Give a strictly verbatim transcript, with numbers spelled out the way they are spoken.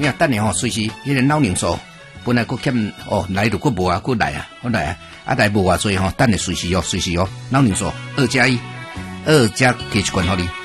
啊，等下吼，随时迄个脑凝素本来佫欠哦，来就佫无啊，佫来啊，佫来啊，啊来无偌济吼，等下随时哦，随时哦，脑凝素二加一，二加加一罐互你。